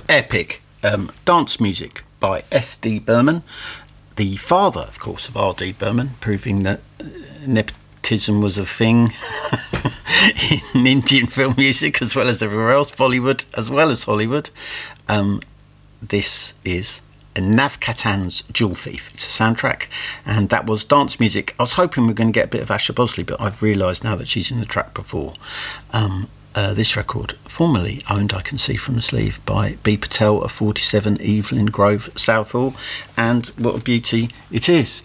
Epic. Dance Music by S.D. Burman, the father, of course, of R.D. Burman, proving that nepotism was a thing in Indian film music as well as everywhere else, Bollywood as well as Hollywood. This is Nav-Katan's Jewel Thief. It's a soundtrack, and that was Dance Music. I was hoping we were going to get a bit of Asha Bosley, but I've realised now that she's in the track before. This record, formerly owned, I can see from the sleeve, by B. Patel of 47 Evelyn Grove, Southall, and what a beauty it is.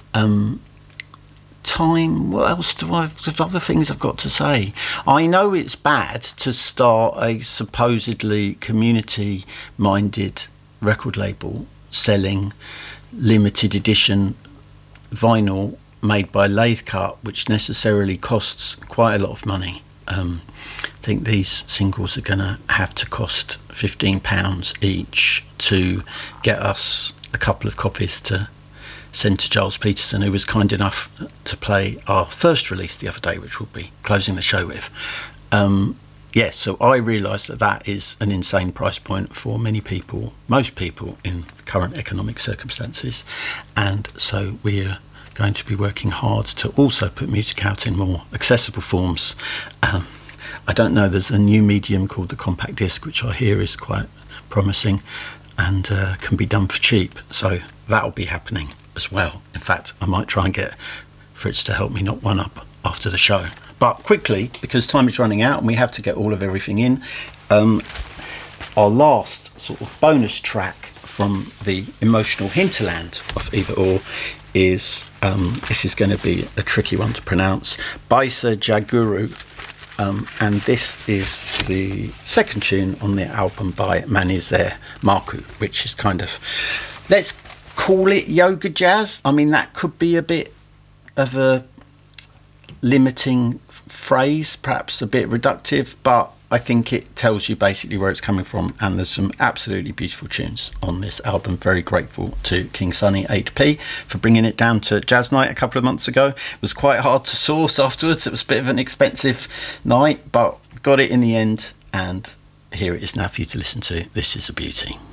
Time, what else do I have? Other things I've got to say. I know it's bad to start a supposedly community-minded record label selling limited edition vinyl made by lathe cut, which necessarily costs quite a lot of money. I think these singles are going to have to cost £15 each to get us a couple of copies to send to Giles Peterson, who was kind enough to play our first release the other day, which we'll be closing the show with. So I realise that is an insane price point for many people, most people in current economic circumstances, and so we're going to be working hard to also put music out in more accessible forms. I don't know, there's a new medium called the compact disc, which I hear is quite promising and can be done for cheap, so that'll be happening as well. In fact, I might try and get Fritz to help me knock one up after the show. But quickly, because time is running out and we have to get all of everything in, our last sort of bonus track from the emotional hinterland of Either Or is, this is going to be a tricky one to pronounce, Baisa Jaguru, and this is the second tune on the album by Manizer Marku, which is kind of, let's call it yoga jazz. I mean, that could be a bit of a limiting phrase, perhaps a bit reductive, but I think it tells you basically where it's coming from, and there's some absolutely beautiful tunes on this album. Very grateful to King Sunny 8P for bringing it down to Jazz Night a couple of months ago. It was quite hard to source afterwards. It was a bit of an expensive night, but got it in the end, and here it is now for you to listen to. This is a beauty.